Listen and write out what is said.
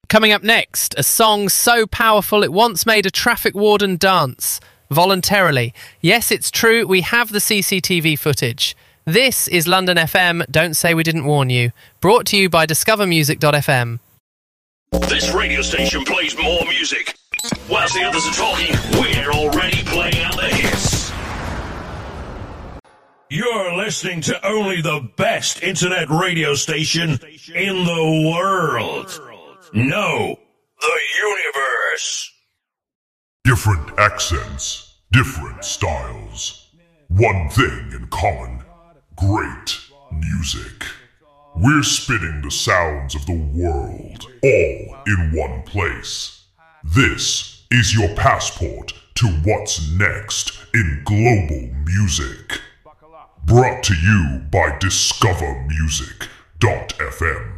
Coming up next, a song so powerful it once made a traffic warden dance. Voluntarily. Yes, it's true, we have the CCTV footage. This is London FM, Don't Say We Didn't Warn You. Brought to you by discovermusic.fm. This radio station plays more music. Whilst the others are talking, we're already playing out the hits. You're listening to only the best internet radio station in the world. No, the universe. Different accents, different styles. One thing in common, great music. We're spinning the sounds of the world all in one place. This is your passport to what's next in global music. Brought to you by discovermusic.fm.